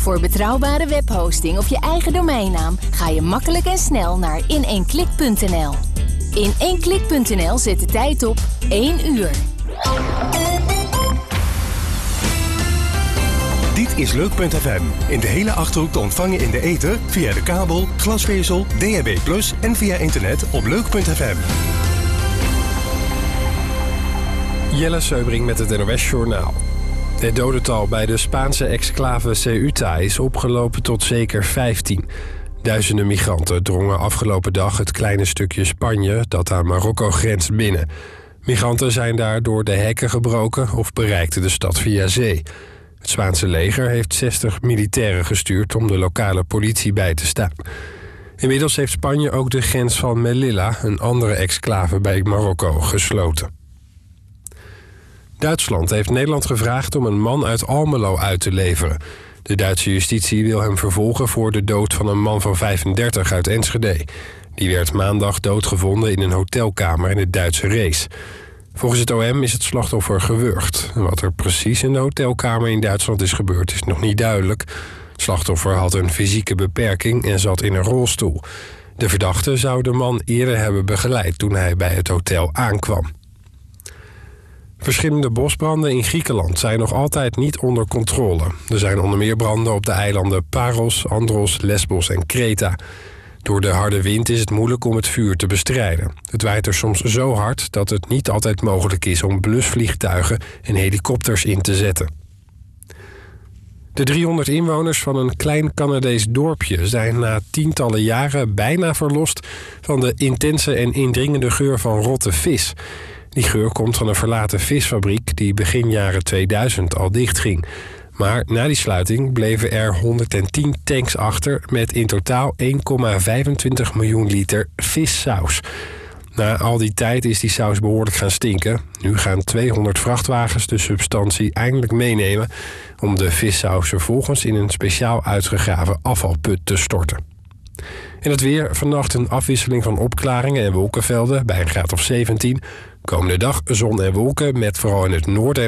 Voor betrouwbare webhosting of je eigen domeinnaam ga je makkelijk en snel naar in1klik.nl. In 1klik.nl zet de tijd op 1 uur. Dit is Leuk.fm. In de hele Achterhoek te ontvangen in de ether, via de kabel, glasvezel, DAB+ en via internet op Leuk.fm. Jelle Seubring met het NOS-journaal. Het dodental bij de Spaanse exclave Ceuta is opgelopen tot zeker 15. Duizenden migranten drongen afgelopen dag het kleine stukje Spanje dat aan Marokko grenst binnen. Migranten zijn daar door de hekken gebroken of bereikten de stad via zee. Het Spaanse leger heeft 60 militairen gestuurd om de lokale politie bij te staan. Inmiddels heeft Spanje ook de grens van Melilla, een andere exclave bij Marokko, gesloten. Duitsland heeft Nederland gevraagd om een man uit Almelo uit te leveren. De Duitse justitie wil hem vervolgen voor de dood van een man van 35 uit Enschede. Die werd maandag doodgevonden in een hotelkamer in het Duitse Rees. Volgens het OM is het slachtoffer gewurgd. Wat er precies in de hotelkamer in Duitsland is gebeurd is nog niet duidelijk. Het slachtoffer had een fysieke beperking en zat in een rolstoel. De verdachte zou de man eerder hebben begeleid toen hij bij het hotel aankwam. Verschillende bosbranden in Griekenland zijn nog altijd niet onder controle. Er zijn onder meer branden op de eilanden Paros, Andros, Lesbos en Kreta. Door de harde wind is het moeilijk om het vuur te bestrijden. Het waait er soms zo hard dat het niet altijd mogelijk is om blusvliegtuigen en helikopters in te zetten. De 300 inwoners van een klein Canadees dorpje zijn na tientallen jaren bijna verlost van de intense en indringende geur van rotte vis. Die geur komt van een verlaten visfabriek die begin jaren 2000 al dichtging. Maar na die sluiting bleven er 110 tanks achter met in totaal 1,25 miljoen liter vissaus. Na al die tijd is die saus behoorlijk gaan stinken. Nu gaan 200 vrachtwagens de substantie eindelijk meenemen om de vissaus vervolgens in een speciaal uitgegraven afvalput te storten. In het weer vannacht een afwisseling van opklaringen en wolkenvelden bij een graad of 17. Komende dag zon en wolken met vooral in het noorden